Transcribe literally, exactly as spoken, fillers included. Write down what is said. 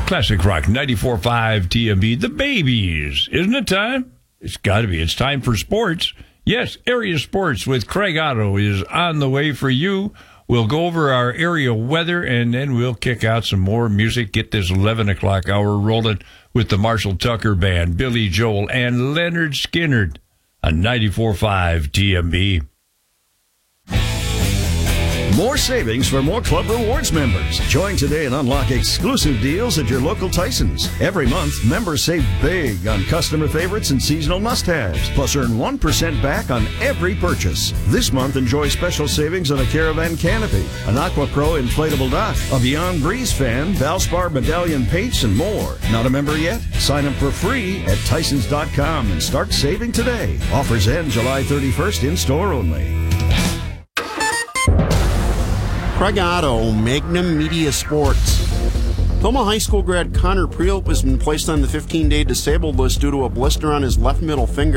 Classic Rock ninety-four point five T M B. The Babies. Isn't it time? It's got to be. It's time for sports. Yes, Area Sports with Craig Otto is on the way for you. We'll go over our area weather, and then we'll kick out some more music. Get this eleven o'clock hour rolling with the Marshall Tucker Band, Billy Joel, and Leonard Skinner on ninety-four point five T M B. More savings for more Club Rewards members. Join today and unlock exclusive deals at your local Tysons. Every month, members save big on customer favorites and seasonal must-haves, plus earn one percent back on every purchase. This month, enjoy special savings on a Caravan canopy, an Aqua Pro inflatable dock, a Beyond Breeze fan, Valspar medallion paints, and more. Not a member yet? Sign up for free at Tysons dot com and start saving today. Offers end July thirty-first, in-store only. Craig Otto, Magnum Media Sports. Toma High School grad Connor Priel has been placed on the fifteen-day disabled list due to a blister on his left middle finger.